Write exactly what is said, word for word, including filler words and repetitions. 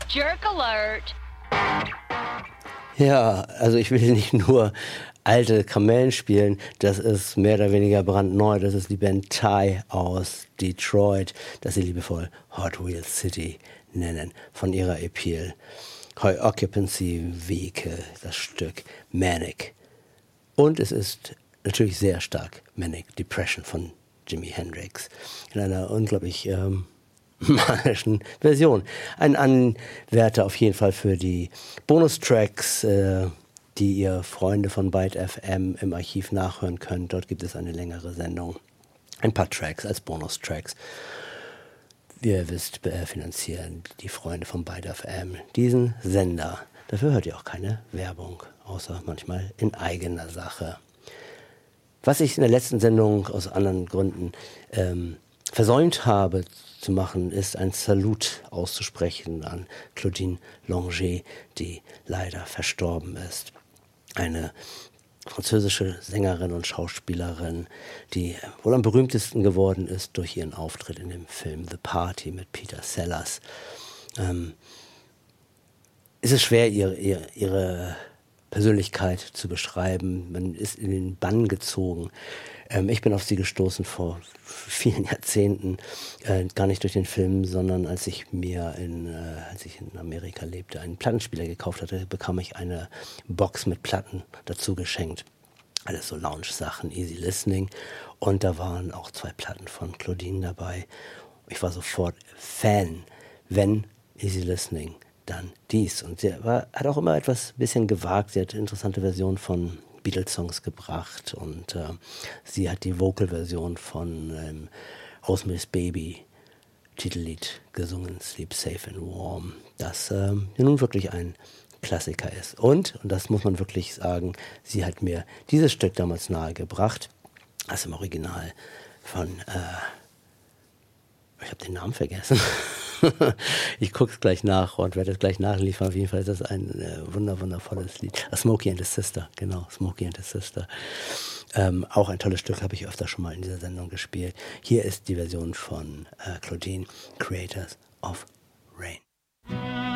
Jerk Alert. Ja, also ich will nicht nur alte Kamellen spielen, das ist mehr oder weniger brandneu. Das ist die Band Tie aus Detroit, das sie liebevoll Hot Wheels City nennen, von ihrer E P High Occupancy Vehicle, das Stück Manic. Und es ist natürlich sehr stark Manic Depression von Jimi Hendrix in einer unglaublich ähm, manischen Version. Ein Anwärter auf jeden Fall für die Bonustracks, äh, die ihr Freunde von Byte F M im Archiv nachhören könnt. Dort gibt es eine längere Sendung. Ein paar Tracks als Bonustracks. Wie ihr wisst, finanzieren die Freunde von Byte F M diesen Sender. Dafür hört ihr auch keine Werbung, außer manchmal in eigener Sache. Was ich in der letzten Sendung aus anderen Gründen ähm, versäumt habe zu machen, ist ein Salut auszusprechen an Claudine Longet, die leider verstorben ist. Eine französische Sängerin und Schauspielerin, die wohl am berühmtesten geworden ist durch ihren Auftritt in dem Film The Party mit Peter Sellers. Ähm, es ist schwer, ihre, ihre, ihre Persönlichkeit zu beschreiben. Man ist in den Bann gezogen. Ähm, ich bin auf sie gestoßen vor vielen Jahrzehnten, äh, gar nicht durch den Film, sondern als ich mir in, äh, als ich in Amerika lebte, einen Plattenspieler gekauft hatte, bekam ich eine Box mit Platten dazu geschenkt. Alles so Lounge-Sachen, Easy Listening. Und da waren auch zwei Platten von Claudine dabei. Ich war sofort Fan. Wenn Easy Listening, dann dies. Und sie war, hat auch immer etwas bisschen gewagt. Sie hat interessante Versionen von Beatles-Songs gebracht und äh, sie hat die Vocal-Version von ähm, Rosemary's Baby Titellied gesungen, Sleep Safe and Warm, das ähm, ja nun wirklich ein Klassiker ist. Und, und das muss man wirklich sagen, sie hat mir dieses Stück damals nahegebracht, das im Original von, äh, ich habe den Namen vergessen, ich gucke es gleich nach und werde es gleich nachliefern. Auf jeden Fall ist das ein äh, wunder, wundervolles Lied. A Smokey and the Sister, genau, Smokey and the Sister. Ähm, auch ein tolles Stück, habe ich öfter schon mal in dieser Sendung gespielt. Hier ist die Version von äh, Claudine, Creators of Rain.